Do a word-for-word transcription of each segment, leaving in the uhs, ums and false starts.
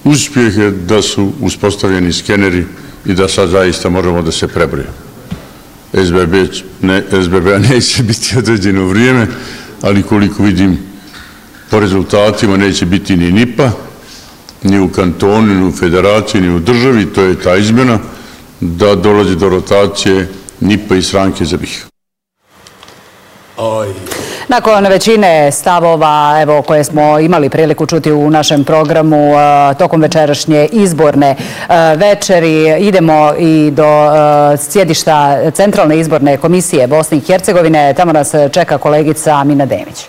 uspjeh je da su uspostavljeni skeneri i da sad zaista možemo da se prebrojimo. S B B, ne, S B B-a neće biti određeno vrijeme, ali koliko vidim po rezultatima neće biti ni N I P-a, ni u kantonu, ni u federaciji, ni u državi, to je ta izmjena da dolazi do rotacije N I P-a i stranke za B I H. Oj. Nakon većine stavova evo, koje smo imali priliku čuti u našem programu tokom večerašnje izborne večeri, idemo i do sjedišta Centralne izborne komisije Bosne i Hercegovine. Tamo nas čeka kolegica Amina Demić.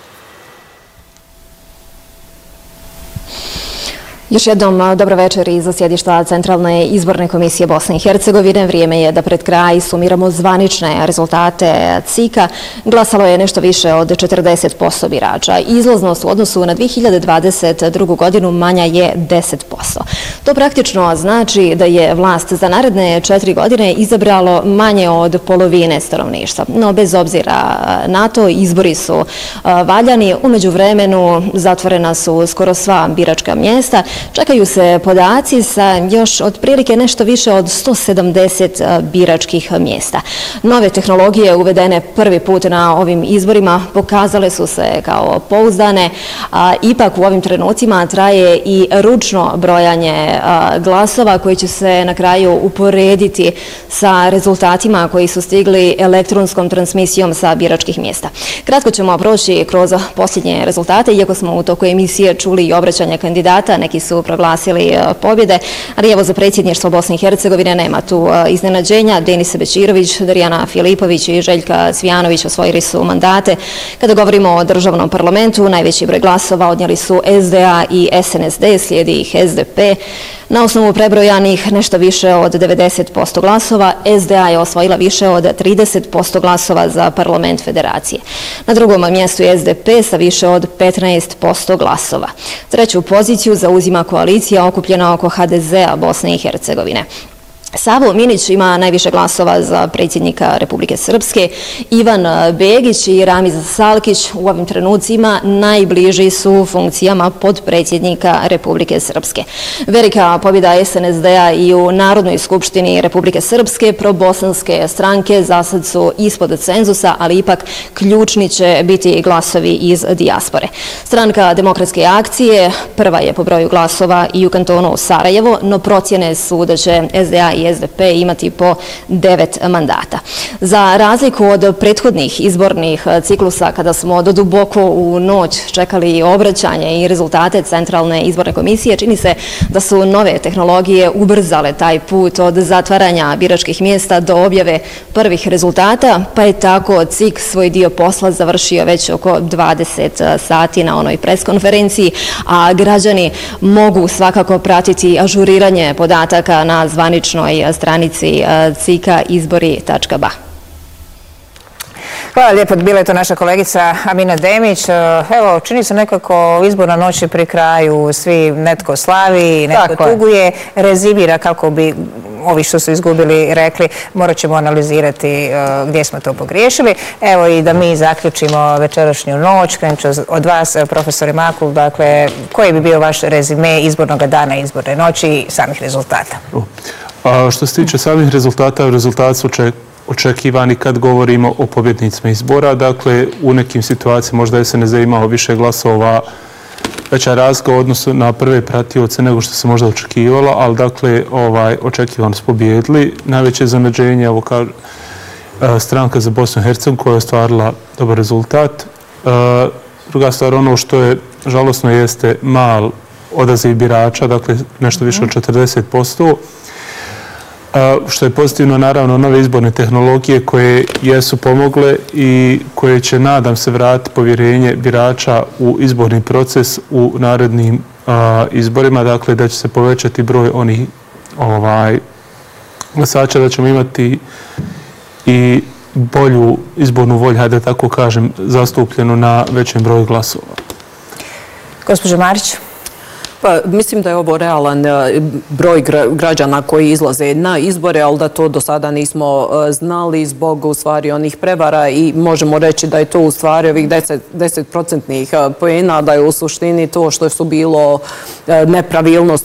Još jednom dobro večer iz sjedišta Centralne izborne komisije Bosne i Hercegovine. Vrijeme je da pred kraj sumiramo zvanične rezultate C I K-a. Glasalo je nešto više od četrdeset posto birača. Izlaznost u odnosu na dvije hiljade dvadeset drugu godinu manja je deset posto. To praktično znači da je vlast za naredne četiri godine izabralo manje od polovine stanovništva. No bez obzira na to, izbori su valjani. U međuvremenu zatvorena su skoro sva biračka mjesta. Čekaju se podaci sa još otprilike nešto više od sto sedamdeset biračkih mjesta. Nove tehnologije uvedene prvi put na ovim izborima pokazale su se kao pouzdane, a ipak u ovim trenucima traje i ručno brojanje glasova koji će se na kraju uporediti sa rezultatima koji su stigli elektronskom transmisijom sa biračkih mjesta. Kratko ćemo proći kroz posljednje rezultate, iako smo u toku emisije čuli i obraćanja kandidata, neki su proglasili pobjede, ali evo za predsjedništvo Bosne i Hercegovine nema tu iznenađenja. Denisa Bećirović, Darijana Filipović i Željka Cvijanović osvojili su mandate. Kada govorimo o državnom parlamentu, najveći broj glasova odnijeli su S D A i S N S D, slijedi ih S D P. Na osnovu prebrojanih nešto više od devedeset posto glasova, S D A je osvojila više od trideset posto glasova za parlament federacije. Na drugom mjestu je S D P sa više od petnaest posto glasova. Treću poziciju zauzima koalicija okupljena oko H D Z-a Bosne i Hercegovine. Savo Minić ima najviše glasova za predsjednika Republike Srpske. Ivan Begić i Ramiz Salkić u ovim trenucima najbliži su funkcijama podpredsjednika Republike Srpske. Velika pobjeda S N S D-a i u Narodnoj skupštini Republike Srpske, probosanske stranke za sad su ispod cenzusa, ali ipak ključni će biti glasovi iz dijaspore. Stranka Demokratske akcije prva je po broju glasova i u kantonu Sarajevo, no procjene su da će S D A i S D P imati po devet mandata. Za razliku od prethodnih izbornih ciklusa, kada smo do duboko u noć čekali obraćanje i rezultate Centralne izborne komisije, čini se da su nove tehnologije ubrzale taj put od zatvaranja biračkih mjesta do objave prvih rezultata, pa je tako C I K svoj dio posla završio već oko dvadeset sati na onoj preskonferenciji, a građani mogu svakako pratiti ažuriranje podataka na zvaničnoj stranici C I K-a izbori tačka b a. Hvala lijepo, bila je to naša kolegica Amina Demić. Evo, čini se nekako izborna noć je pri kraju, svi netko slavi, netko Tako tuguje, je. rezimira kako bi ovi što su izgubili rekli, morat ćemo analizirati uh, gdje smo to pogriješili. Evo i da mi zaključimo večerašnju noć, krenut ću od vas, profesore Makul, dakle, koji bi bio vaš rezime izbornog dana, izborne noći i samih rezultata? A što se tiče samih rezultata, rezultati su očekivani kad govorimo o pobjednicima izbora. Dakle, u nekim situacijama možda S N S D imao više glasova, veća razlika u odnosu na prve pratioce nego što se možda očekivalo, ali dakle, ovaj, očekivano su pobjedili. Najveće iznenađenje, evo kaže, stranka za Bosnu i Hercegovinu koja je ostvarila dobar rezultat. Druga stvar, ono što je žalosno jeste mal odaziv birača, dakle nešto više od četrdeset posto. Što je pozitivno, naravno, nove izborne tehnologije koje jesu pomogle i koje će, nadam se, vratiti povjerenje birača u izborni proces u narednim a, izborima. Dakle, da će se povećati broj onih ovaj, glasača, da ćemo imati i bolju izbornu volju, hajde tako kažem, zastupljenu na većem broju glasova. Gospođo Marić. Pa, mislim da je ovo realan broj građana koji izlaze na izbore, ali da to do sada nismo znali zbog u stvari onih prevara i možemo reći da je to u stvari ovih deset procentnih poena, da je u suštini to što su bilo nepravilnosti